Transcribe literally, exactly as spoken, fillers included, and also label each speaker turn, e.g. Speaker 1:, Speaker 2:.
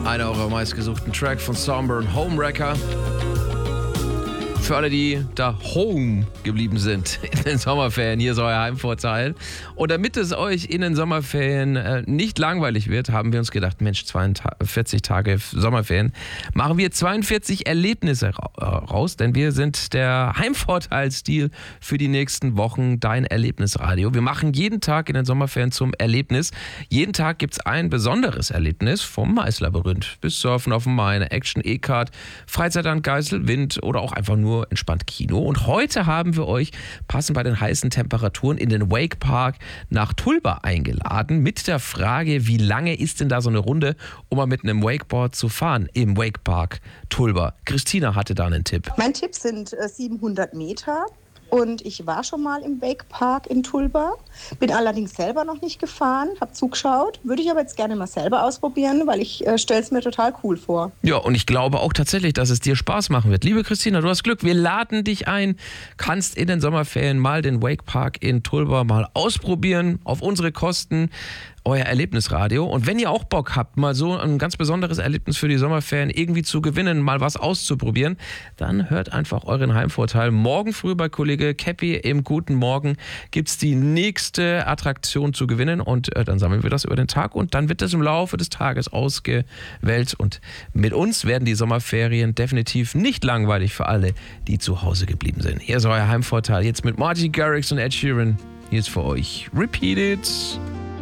Speaker 1: Einer eurer meistgesuchten Track von Somber und Homewrecker. Für alle, die da home geblieben sind in den Sommerferien, hier ist euer Heimvorteil. Und damit es euch in den Sommerferien äh, nicht langweilig wird, haben wir uns gedacht, Mensch, zweiundvierzig Tage Sommerferien, machen wir zweiundvierzig Erlebnisse raus, denn wir sind der Heimvorteil-Stil für die nächsten Wochen, dein Erlebnisradio. Wir machen jeden Tag in den Sommerferien zum Erlebnis. Jeden Tag gibt es ein besonderes Erlebnis, vom Maislabyrinth bis Surfen auf dem Main, Action E-Card, Freizeit an Geiselwind oder auch einfach nur entspannt Kino. Und heute haben wir euch, passend bei den heißen Temperaturen, in den Wakepark nach Tulba eingeladen mit der Frage, wie lange ist denn da so eine Runde, um mal mit einem Wakeboard zu fahren im Wakepark Tulba? Christina hatte da einen Tipp.
Speaker 2: Mein Tipp sind äh, siebenhundert Meter. Und ich war schon mal im Wakepark in Tulba, bin allerdings selber noch nicht gefahren, habe zugeschaut. Würde ich aber jetzt gerne mal selber ausprobieren, weil ich äh, stelle es mir total cool vor.
Speaker 1: Ja, und ich glaube auch tatsächlich, dass es dir Spaß machen wird. Liebe Christina, du hast Glück, wir laden dich ein, kannst in den Sommerferien mal den Wakepark in Tulba mal ausprobieren, auf unsere Kosten. Euer Erlebnisradio. Und wenn ihr auch Bock habt, mal so ein ganz besonderes Erlebnis für die Sommerferien irgendwie zu gewinnen, mal was auszuprobieren, dann hört einfach euren Heimvorteil. Morgen früh bei Kollege Käppi im Guten Morgen gibt es die nächste Attraktion zu gewinnen und äh, dann sammeln wir das über den Tag und dann wird das im Laufe des Tages ausgewählt und mit uns werden die Sommerferien definitiv nicht langweilig für alle, die zu Hause geblieben sind. Hier ist euer Heimvorteil. Jetzt mit Martin Garrix und Ed Sheeran. Hier ist für euch Repeat It.